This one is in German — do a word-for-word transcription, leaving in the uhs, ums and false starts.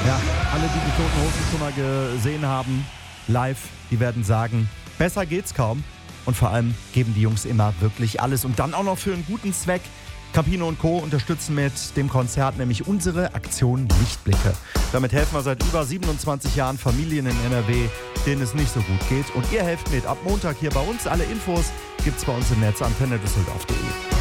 Ja, alle, die die Toten Hosen schon mal gesehen haben, live, die werden sagen, besser geht's kaum. Und vor allem geben die Jungs immer wirklich alles. Und dann auch noch für einen guten Zweck. Campino und Co. unterstützen mit dem Konzert nämlich unsere Aktion Lichtblicke. Damit helfen wir seit über siebenundzwanzig Jahren Familien in N R W, denen es nicht so gut geht. Und ihr helft mit. Ab Montag hier bei uns. Alle Infos gibt's bei uns im Netz antenne düsseldorf punkt de.